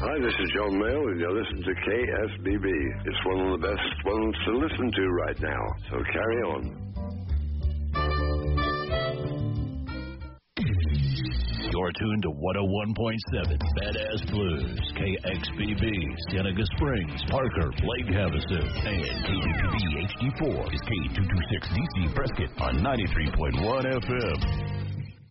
Hi, this is John Mayle, and you're listening to KSBB. It's one of the best ones to listen to right now, so carry on. You're tuned to 101.7 Badass Blues, KXBB, Cienega Springs, Parker, Lake Havasu, and KTPB HD4 is K226DC Prescott on 93.1 FM.